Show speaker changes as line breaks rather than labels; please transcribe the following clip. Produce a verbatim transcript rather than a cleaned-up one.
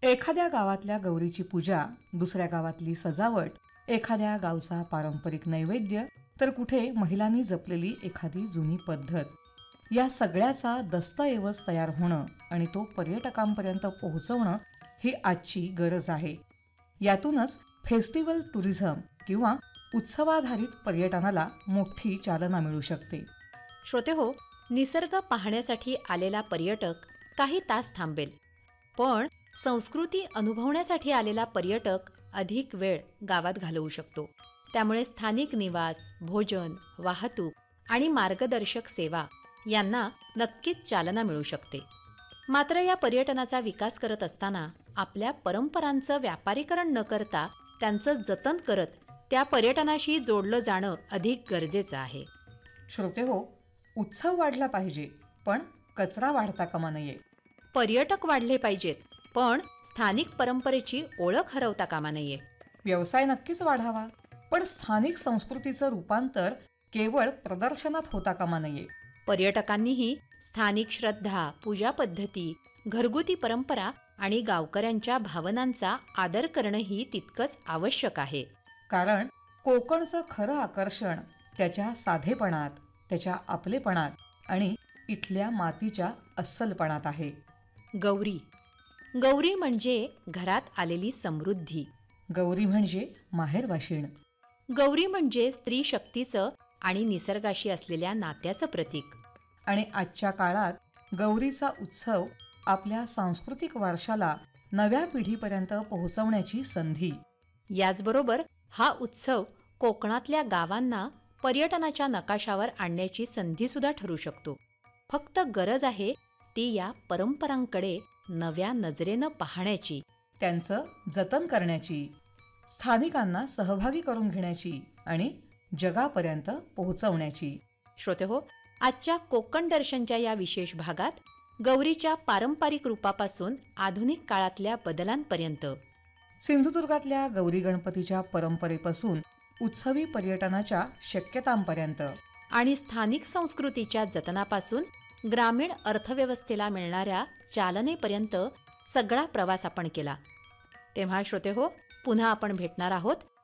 एखाद्या गावातल्या गौरीची पूजा, दुसऱ्या गावातली सजावट, एखाद्या गावचा पारंपरिक नैवेद्य, तर कुठे महिलांनी जपलेली एखादी जुनी पद्धत, या सगळ्याचा दस्तऐवज तयार होणं आणि तो पर्यटकांपर्यंत पोहोचवणं ही आजची गरज आहे. यातूनच फेस्टिवल टुरिझम किंवा उत्सवाधारित पर्यटनाला मोठी चालना मिळू शकते.
श्रोतेहो, निसर्ग पाहण्यासाठी आलेला पर्यटक काही तास थांबेल, पण संस्कृती अनुभवण्यासाठी आलेला पर्यटक अधिक वेळ गावात घालवू शकतो. त्यामुळे स्थानिक निवास, भोजन, वाहतूक आणि मार्गदर्शक सेवा यांना नक्कीच चालना मिळू शकते. मात्र या पर्यटनाचा विकास करत असताना आपल्या परंपरांचं व्यापारीकरण न करता त्यांचं जतन करत त्या पर्यटनाशी जोडलं जाणं अधिक गरजेचं आहे.
श्रोतेहो, उत्सव वाढला पाहिजे, पण कचरा वाढता कामा नये.
पर्यटक वाढले पाहिजेत, पण स्थानिक परंपरेची ओळख हरवता कामा नये.
व्यवसाय नक्कीच वाढावा, पण स्थानिक संस्कृतीचं रूपांतर केवळ प्रदर्शनात होता कामा नये.
पर्यटकांनीही स्थानिक श्रद्धा, पूजा पद्धती, घरगुती परंपरा आणि गावकऱ्यांच्या भावनांचा आदर करणंही तितकंच आवश्यक आहे.
कारण कोकणचं खरं आकर्षण त्याच्या साधेपणात, त्याच्या आपलेपणात आणि इथल्या मातीच्या अस्सलपणात आहे.
गौरी गौरी म्हणजे घरात आलेली समृद्धी.
गौरी म्हणजे माहेरवाशीण.
गौरी म्हणजे स्त्री शक्तीचं आणि निसर्गाशी असलेल्या नात्याचं प्रतीक.
आणि आजच्या काळात गौरीचा उत्सव आपल्या सांस्कृतिक वारशाला नव्या पिढीपर्यंत पोहोचवण्याची संधी.
याचबरोबर हा उत्सव कोकणातल्या गावांना पर्यटनाच्या नकाशावर आणण्याची संधीसुद्धा ठरू शकतो. फक्त गरज आहे ती या परंपरांकडे नव्या नजरेनं पाहण्याची,
त्यांचं जतन करण्याची, स्थानिकांना सहभागी करून घेण्याची आणि जगापर्यंत पोहोचवण्याची.
श्रोतेहो, आजच्या कोकण दर्शनच्या या विशेष भागात गौरीच्या पारंपरिक रूपापासून आधुनिक काळातल्या बदलांपर्यंत,
सिंधुदुर्गातल्या गौरी गणपतीच्या परंपरेपासून उत्सवी पर्यटनाच्या शक्यतांपर्यंत
आणि स्थानिक संस्कृतीच्या जतनापासून ग्रामीण अर्थव्यवस्थेला मिळणाऱ्या चालनेपर्यंत सगळा प्रवास आपण केला. तेव्हा श्रोतेहो, पुन्हा आपण भेटणार आहोत